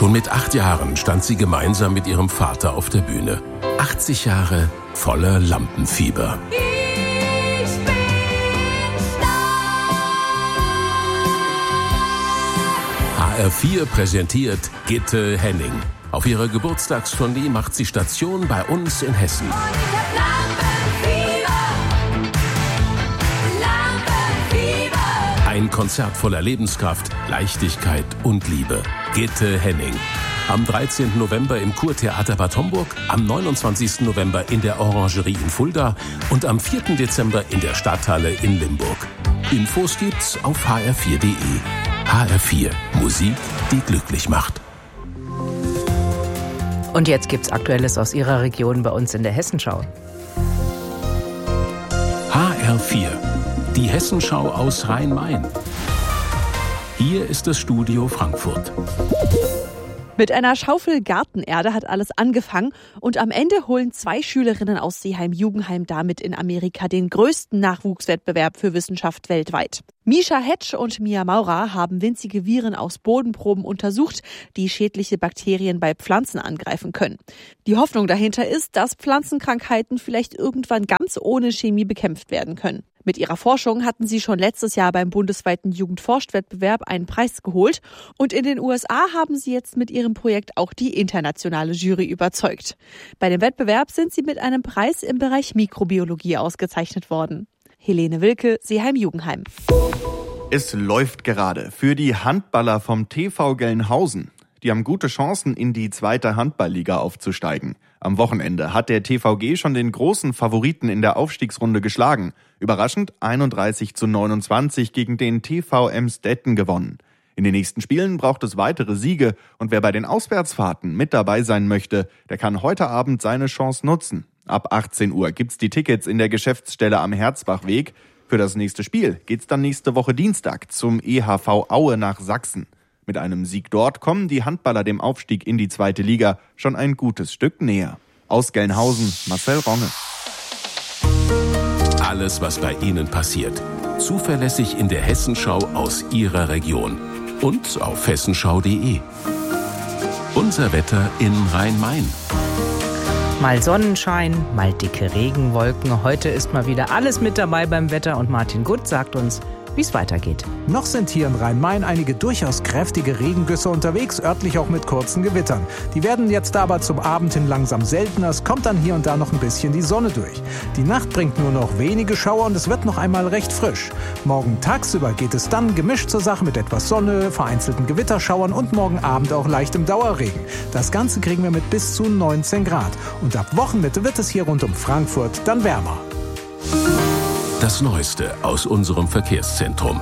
Schon mit 8 Jahren stand sie gemeinsam mit ihrem Vater auf der Bühne. 80 Jahre voller Lampenfieber. Ich bin stark. HR4 präsentiert Gitte Henning. Auf ihrer Geburtstagstournee macht sie Station bei uns in Hessen. Und ich hab Lampenfieber. Ein Konzert voller Lebenskraft, Leichtigkeit und Liebe. Gitte Henning. Am 13. November im Kurtheater Bad Homburg, am 29. November in der Orangerie in Fulda und am 4. Dezember in der Stadthalle in Limburg. Infos gibt's auf hr4.de. HR4, Musik, die glücklich macht. Und jetzt gibt's Aktuelles aus Ihrer Region bei uns in der Hessenschau. HR4, die Hessenschau aus Rhein-Main. Hier ist das Studio Frankfurt. Mit einer Schaufel Gartenerde hat alles angefangen und am Ende holen 2 Schülerinnen aus Seeheim-Jugendheim damit in Amerika den größten Nachwuchswettbewerb für Wissenschaft weltweit. Misha Hetsch und Mia Maurer haben winzige Viren aus Bodenproben untersucht, die schädliche Bakterien bei Pflanzen angreifen können. Die Hoffnung dahinter ist, dass Pflanzenkrankheiten vielleicht irgendwann ganz ohne Chemie bekämpft werden können. Mit ihrer Forschung hatten sie schon letztes Jahr beim bundesweiten Jugendforscht-Wettbewerb einen Preis geholt. Und in den USA haben sie jetzt mit ihrem Projekt auch die internationale Jury überzeugt. Bei dem Wettbewerb sind sie mit einem Preis im Bereich Mikrobiologie ausgezeichnet worden. Helene Wilke, Seeheim-Jugendheim. Es läuft gerade für die Handballer vom TV Gelnhausen. Die haben gute Chancen, in die 2. Handballliga aufzusteigen. Am Wochenende hat der TVG schon den großen Favoriten in der Aufstiegsrunde geschlagen. Überraschend 31:29 gegen den TV Emsdetten gewonnen. In den nächsten Spielen braucht es weitere Siege und wer bei den Auswärtsfahrten mit dabei sein möchte, der kann heute Abend seine Chance nutzen. Ab 18 Uhr gibt's die Tickets in der Geschäftsstelle am Herzbachweg. Für das nächste Spiel geht's dann nächste Woche Dienstag zum EHV Aue nach Sachsen. Mit einem Sieg dort kommen die Handballer dem Aufstieg in die 2. Liga schon ein gutes Stück näher. Aus Gelnhausen, Marcel Ronge. Alles, was bei Ihnen passiert. Zuverlässig in der Hessenschau aus Ihrer Region. Und auf hessenschau.de. Unser Wetter in Rhein-Main. Mal Sonnenschein, mal dicke Regenwolken. Heute ist mal wieder alles mit dabei beim Wetter und Martin Gutt sagt uns, wie es weitergeht. Noch sind hier in Rhein-Main einige durchaus kräftige Regengüsse unterwegs, örtlich auch mit kurzen Gewittern. Die werden jetzt aber zum Abend hin langsam seltener. Es kommt dann hier und da noch ein bisschen die Sonne durch. Die Nacht bringt nur noch wenige Schauer und es wird noch einmal recht frisch. Morgen tagsüber geht es dann gemischt zur Sache mit etwas Sonne, vereinzelten Gewitterschauern und morgen Abend auch leichtem Dauerregen. Das Ganze kriegen wir mit bis zu 19 Grad. Und ab Wochenmitte wird es hier rund um Frankfurt dann wärmer. Das Neueste aus unserem Verkehrszentrum.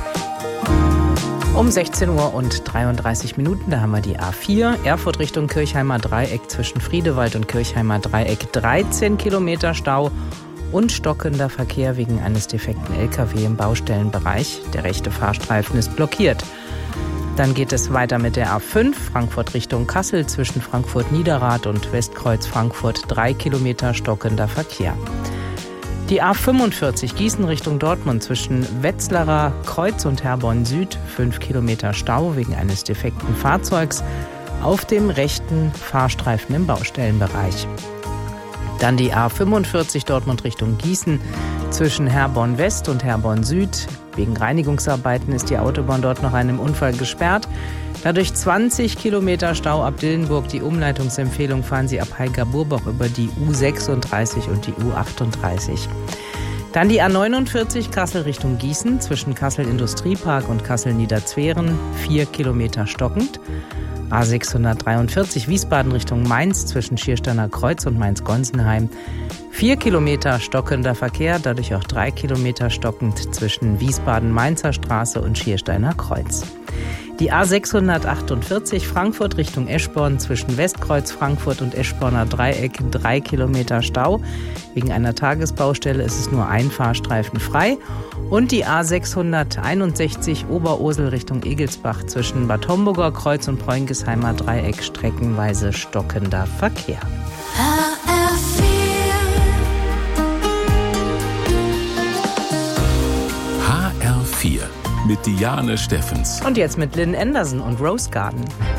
Um 16 Uhr und 33 Minuten, da haben wir die A4, Erfurt Richtung Kirchheimer Dreieck zwischen Friedewald und Kirchheimer Dreieck, 13 Kilometer Stau und stockender Verkehr wegen eines defekten LKW im Baustellenbereich. Der rechte Fahrstreifen ist blockiert. Dann geht es weiter mit der A5, Frankfurt Richtung Kassel zwischen Frankfurt-Niederrad und Westkreuz Frankfurt, 3 Kilometer stockender Verkehr. Die A45 Gießen Richtung Dortmund zwischen Wetzlarer Kreuz und Herborn Süd, 5 Kilometer Stau wegen eines defekten Fahrzeugs auf dem rechten Fahrstreifen im Baustellenbereich. Dann die A45 Dortmund Richtung Gießen zwischen Herborn West und Herborn Süd. Wegen Reinigungsarbeiten ist die Autobahn dort nach einem Unfall gesperrt. Dadurch 20 Kilometer Stau ab Dillenburg. Die Umleitungsempfehlung fahren Sie ab Heiger-Burbach über die U36 und die U38. Dann die A49 Kassel Richtung Gießen zwischen Kassel Industriepark und Kassel Niederzweren, 4 Kilometer stockend. A643 Wiesbaden Richtung Mainz zwischen Schiersteiner Kreuz und Mainz-Gonsenheim. 4 Kilometer stockender Verkehr, dadurch auch 3 Kilometer stockend zwischen Wiesbaden-Mainzer Straße und Schiersteiner Kreuz. Die A648 Frankfurt Richtung Eschborn zwischen Westkreuz Frankfurt und Eschborner Dreieck, 3 Kilometer Stau. Wegen einer Tagesbaustelle ist es nur ein Fahrstreifen frei. Und die A661 Oberursel Richtung Egelsbach zwischen Bad Homburger Kreuz und Preungesheimer Dreieck, streckenweise stockender Verkehr. HR4 mit Diane Steffens. Und jetzt mit Lynn Anderson und Rose Garden.